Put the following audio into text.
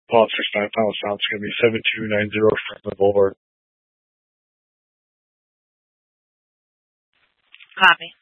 Paul 69 final sound. It's going to be 7290 Franklin Boulevard. Copy.